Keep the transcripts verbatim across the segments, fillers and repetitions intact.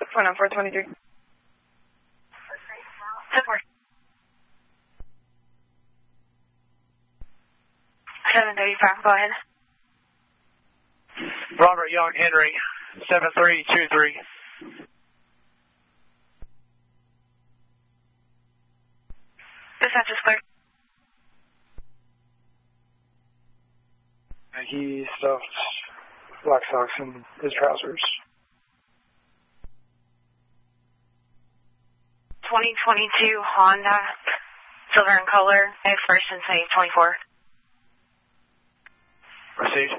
Point on four twenty-three. ten four. seven thirty-five, go ahead. Robert Young, Henry, seven three two three. Dispatch is clear. He stuffed black socks in his trousers. twenty twenty-two Honda, silver in color, expiration say twenty-four. Received.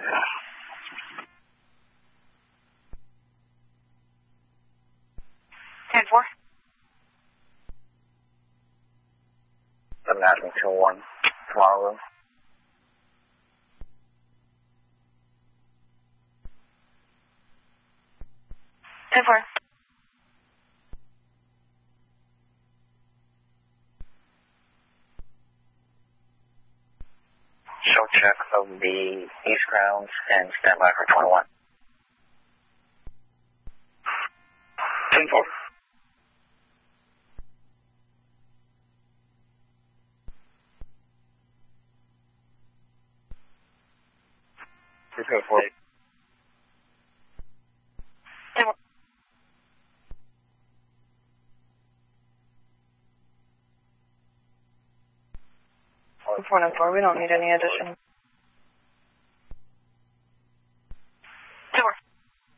ten four. seven Avenue two one, tomorrow room. ten four. Show check of the east grounds and stand by for twenty-one. ten four. ten four. ten four. Point on four, we don't need any addition.